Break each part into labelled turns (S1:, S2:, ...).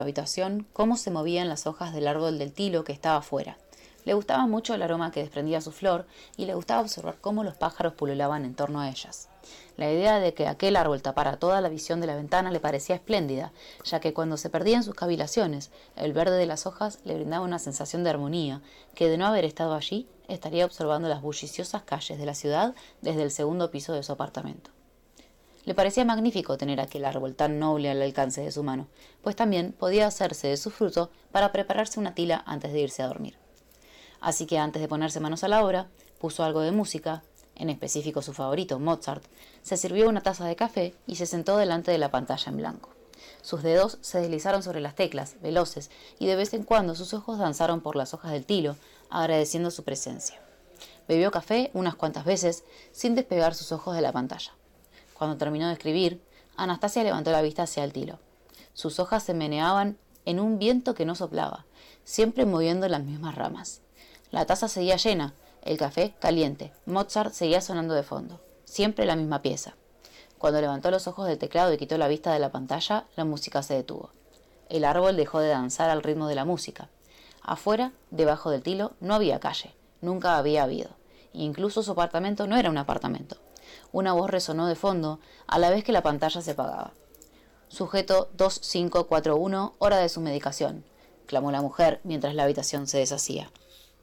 S1: habitación cómo se movían las hojas del árbol del tilo que estaba afuera. Le gustaba mucho el aroma que desprendía su flor y le gustaba observar cómo los pájaros pululaban en torno a ellas. La idea de que aquel árbol tapara toda la visión de la ventana le parecía espléndida, ya que cuando se perdía en sus cavilaciones, el verde de las hojas le brindaba una sensación de armonía que, de no haber estado allí, estaría observando las bulliciosas calles de la ciudad desde el segundo piso de su apartamento. Le parecía magnífico tener aquel árbol tan noble al alcance de su mano, pues también podía hacerse de su fruto para prepararse una tila antes de irse a dormir. Así que antes de ponerse manos a la obra, puso algo de música, en específico su favorito, Mozart, se sirvió una taza de café y se sentó delante de la pantalla en blanco. Sus dedos se deslizaron sobre las teclas, veloces, y de vez en cuando sus ojos danzaron por las hojas del tilo, agradeciendo su presencia. Bebió café unas cuantas veces, sin despegar sus ojos de la pantalla. Cuando terminó de escribir, Anastasia levantó la vista hacia el tilo. Sus hojas se meneaban en un viento que no soplaba, siempre moviendo las mismas ramas. La taza seguía llena, el café caliente, Mozart seguía sonando de fondo, siempre la misma pieza. Cuando levantó los ojos del teclado y quitó la vista de la pantalla, la música se detuvo. El árbol dejó de danzar al ritmo de la música. Afuera, debajo del tilo, no había calle, nunca había habido. Incluso su apartamento no era un apartamento. Una voz resonó de fondo, a la vez que la pantalla se apagaba. Sujeto 2541, hora de su medicación, clamó la mujer mientras la habitación se deshacía.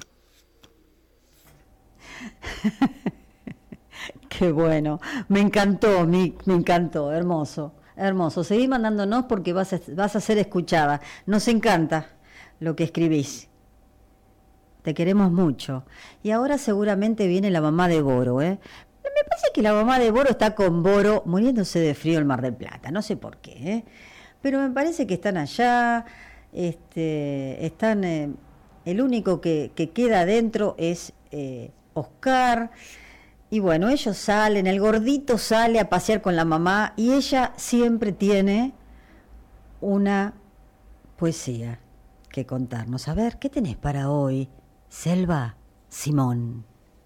S2: Qué bueno, me encantó, Mick, me encantó, hermoso, hermoso. Seguí mandándonos porque vas a ser escuchada. Nos encanta lo que escribís. Te queremos mucho. Y ahora seguramente viene la mamá de Boro, ¿eh? Me parece que la mamá de Boro está con Boro muriéndose de frío en Mar del Plata, no sé por qué, ¿eh? Pero me parece que están allá, están, el único que queda adentro es Oscar. Y bueno, ellos salen, el gordito sale a pasear con la mamá y ella siempre tiene una poesía que contarnos. A ver, ¿qué tenés para hoy, Selva Simón?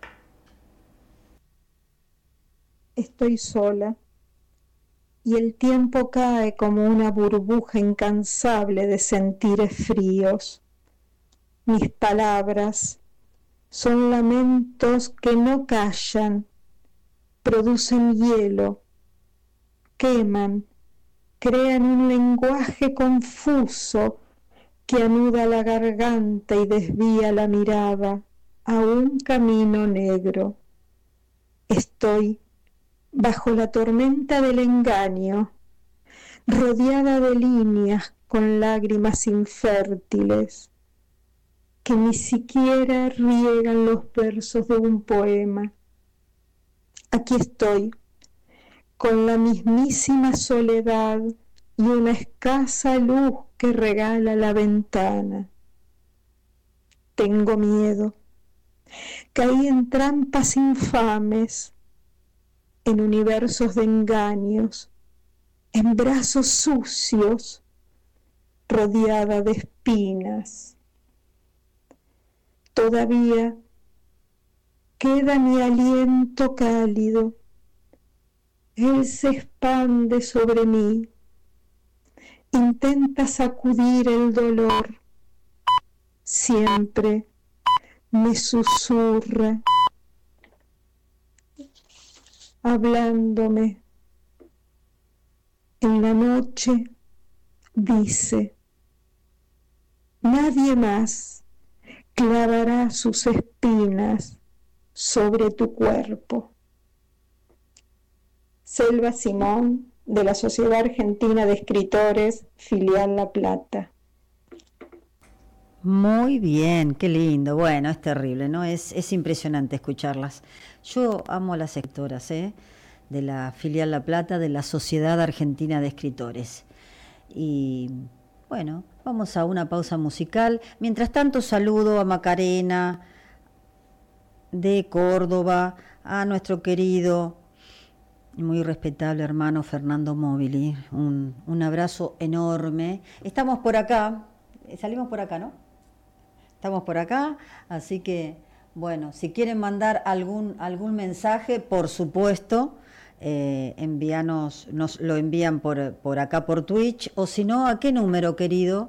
S3: Estoy sola y el tiempo cae como una burbuja incansable de sentires fríos. Mis palabras son lamentos que no callan, producen hielo, queman, crean un lenguaje confuso que anuda la garganta y desvía la mirada a un camino negro. Estoy bajo la tormenta del engaño, rodeada de líneas con lágrimas infértiles, que ni siquiera riegan los versos de un poema. Aquí estoy, con la mismísima soledad y una escasa luz que regala la ventana. Tengo miedo. Caí en trampas infames, en universos de engaños, en brazos sucios, rodeada de espinas. Todavía queda mi aliento cálido, él se expande sobre mí, intenta sacudir el dolor, siempre me susurra, hablándome. En la noche dice, nadie más clavará sus espinas sobre tu cuerpo. Selva Simón, de la Sociedad Argentina de Escritores, filial La Plata.
S2: Muy bien, qué lindo. Bueno, es terrible, ¿no? Es impresionante escucharlas. Yo amo a las escritoras, ¿eh? De la filial La Plata, de la Sociedad Argentina de Escritores. Y bueno, vamos a una pausa musical. Mientras tanto, saludo a Macarena de Córdoba, a nuestro querido y muy respetable hermano Fernando Móbili. Un abrazo enorme. Estamos por acá, salimos por acá, ¿no? Estamos por acá, así que, bueno, si quieren mandar algún mensaje, por supuesto, nos lo envían por acá por Twitch, o si no, ¿a qué número, querido?